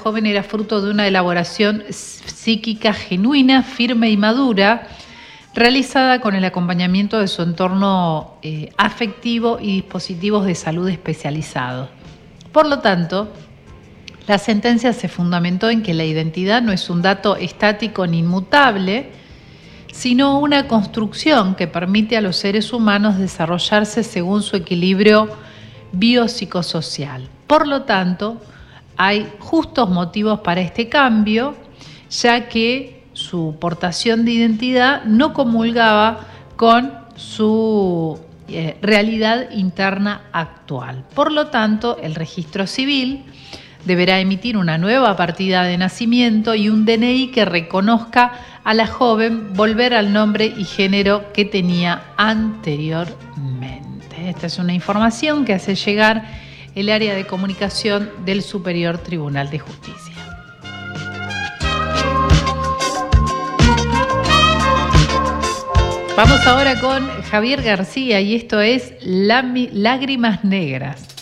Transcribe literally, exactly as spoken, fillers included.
joven era fruto de una elaboración psíquica genuina, firme y madura, realizada con el acompañamiento de su entorno eh, afectivo y dispositivos de salud especializados. Por lo tanto, la sentencia se fundamentó en que la identidad no es un dato estático ni inmutable, sino una construcción que permite a los seres humanos desarrollarse según su equilibrio biopsicosocial. Por lo tanto, hay justos motivos para este cambio, ya que su portación de identidad no comulgaba con su eh, realidad interna actual. Por lo tanto, el registro civil deberá emitir una nueva partida de nacimiento y un D N I que reconozca a la joven volver al nombre y género que tenía anteriormente. Esta es una información que hace llegar el área de comunicación del Superior Tribunal de Justicia. Vamos ahora con Javier García y esto es Lágrimas Negras.